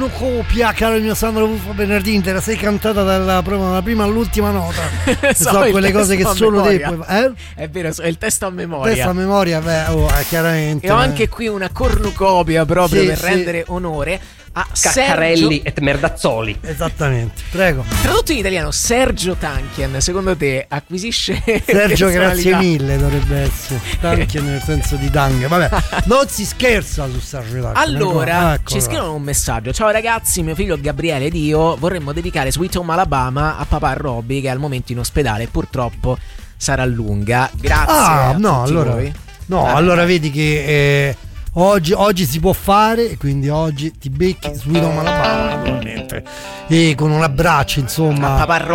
Copia, caro il mio Sandro Buffo Bernardini, te la sei cantata dalla prima all'ultima nota. So quelle cose che solo te puoi È vero, è il testo a memoria. Testo a memoria, chiaramente. E ho anche qui una cornucopia proprio per rendere onore a Caccarelli et Merdazzoli. Esattamente, prego. Tradotto in italiano, Sergio Tankian, secondo te acquisisce Sergio grazie mille dovrebbe essere Tankian nel senso di Tang. Vabbè, non si scherza su Sergio Tankian. Allora, ci scrivono un messaggio: ciao ragazzi, mio figlio Gabriele ed io vorremmo dedicare Sweet Home Alabama a papà Robby, che è al momento in ospedale, purtroppo sarà lunga. Grazie. Allora vedi che oggi si può fare, e quindi oggi ti becchi Sweet Home Alabama naturalmente, e con un abbraccio insomma a papà